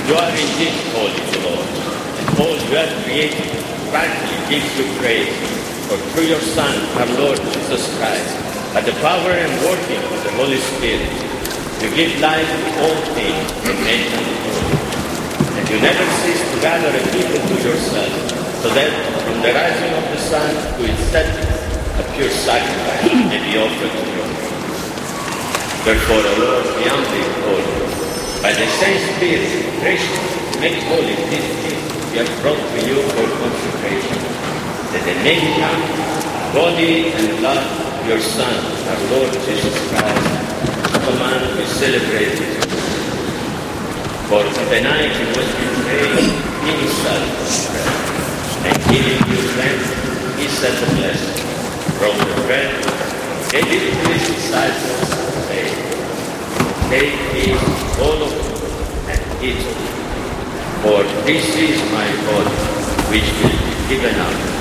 You are indeed holy, Lord, and all you have created rightly gives you praise. For through your Son, our Lord Jesus Christ, by the power and working of the Holy Spirit, you give life to all things and make them whole. And you never cease to gather a people to yourself, so that from the rising of the sun to its setting, a pure sacrifice may be offered to you. Therefore, O Lord, we humbly implore you, by the same Spirit, graciously make holy these gifts we have brought to you for consecration, that they may become body and blood of your Son, our Lord Jesus Christ, whose man we celebrate with you. For the night he was betrayed, he himself was bread, and giving you thanks, he said the blessing, broke the bread, gave it to his disciples, saying, "Take it, all of you, and eat it, for this is my body, which will be given up